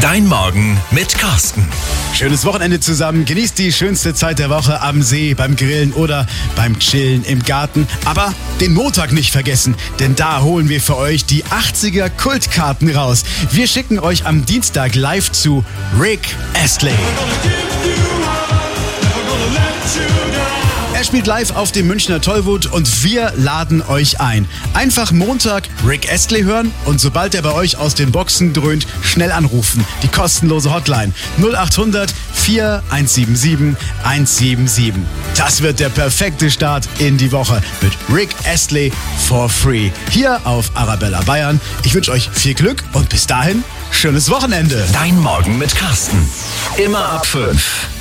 Dein Morgen mit Carsten. Schönes Wochenende zusammen. Genießt die schönste Zeit der Woche am See, beim Grillen oder beim Chillen im Garten. Aber den Montag nicht vergessen, denn da holen wir für euch die 80er Kultkarten raus. Wir schicken euch am Dienstag live zu Rick Astley. Er spielt live auf dem Münchner Tollwood und wir laden euch ein. Einfach Montag Rick Astley hören und sobald er bei euch aus den Boxen dröhnt, schnell anrufen. Die kostenlose Hotline 0800 4177 177. Das wird der perfekte Start in die Woche mit Rick Astley for free. Hier auf Arabella Bayern. Ich wünsche euch viel Glück und bis dahin, schönes Wochenende. Dein Morgen mit Carsten. Immer ab 5.